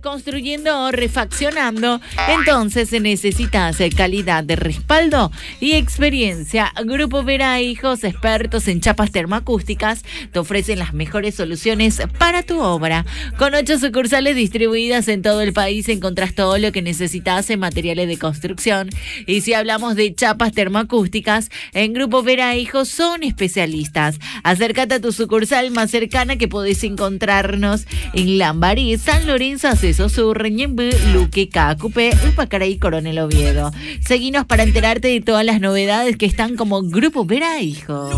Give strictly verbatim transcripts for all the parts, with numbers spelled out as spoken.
reconstruyendo o refaccionando, entonces necesitas calidad de respaldo y experiencia. Grupo Vera Hijos, expertos en chapas termoacústicas, te ofrecen las mejores soluciones para tu obra. Con ocho sucursales distribuidas en todo el país encontrás todo lo que necesitas en materiales de construcción. Y si hablamos de chapas termoacústicas, en Grupo Vera Hijos son especialistas. Acércate a tu sucursal más cercana, que podés encontrarnos en Lambaré, San Lorenzo, Acceso Sur, Ñemby, Luque, Cacupé, Upacaray y Coronel Oviedo. Seguinos para enterarte de todas las novedades que están como Grupo Vera Hijos.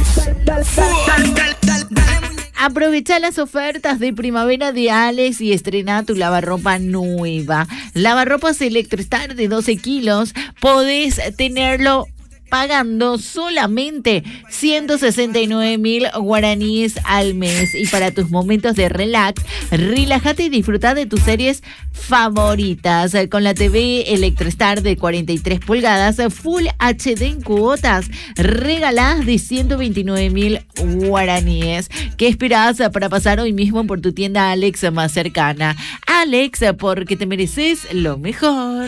Aprovecha las ofertas de primavera de Alex y estrena tu lavarropa nueva. Lavarropas Electrostar de doce kilos. Podés tenerlo pagando solamente ciento sesenta y nueve mil guaraníes al mes. Y para tus momentos de relax, relájate y disfruta de tus series favoritas con la T V Electrostar de cuarenta y tres pulgadas Full H D en cuotas regaladas de ciento veintinueve mil guaraníes. ¿Qué esperás para pasar hoy mismo por tu tienda Alex más cercana? Alex, porque te mereces lo mejor.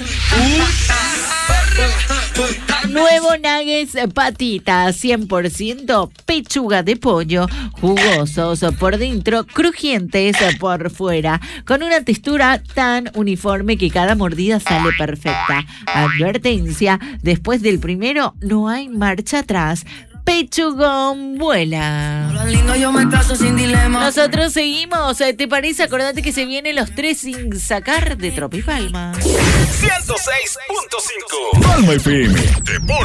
Nuevo nuggets patita, cien por ciento pechuga de pollo, jugosos por dentro, crujientes por fuera, con una textura tan uniforme que cada mordida sale perfecta. Advertencia, después del primero no hay marcha atrás. Pechugón vuela. Nosotros seguimos. ¿Te parece? Acordate que se vienen los tres sin sacar de Tropipalma. ciento seis punto cinco Palma F M. Te pone